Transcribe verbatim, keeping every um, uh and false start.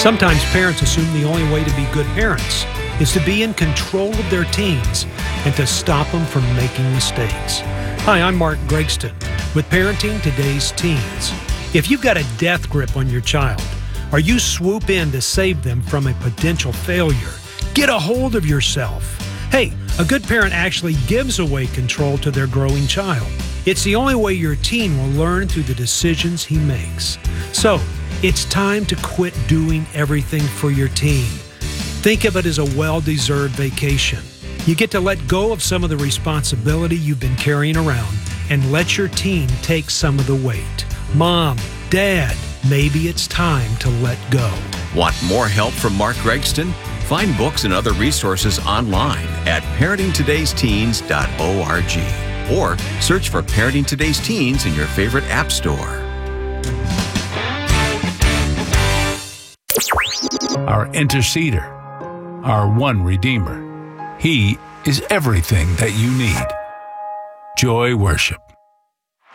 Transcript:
Sometimes parents assume the only way to be good parents is to be in control of their teens and to stop them from making mistakes. Hi, I'm Mark Gregston with Parenting Today's Teens. If you've got a death grip on your child, or you swoop in to save them from a potential failure, get a hold of yourself. Hey, a good parent actually gives away control to their growing child. It's the only way your teen will learn through the decisions he makes. So, it's time to quit doing everything for your teen. Think of it as a well-deserved vacation. You get to let go of some of the responsibility you've been carrying around and let your teen take some of the weight. Mom, Dad, maybe it's time to let go. Want more help from Mark Gregston? Find books and other resources online at parenting todays teens dot org or search for Parenting Today's Teens in your favorite app store. Our interceder, our one Redeemer. He is everything that you need. Joy Worship.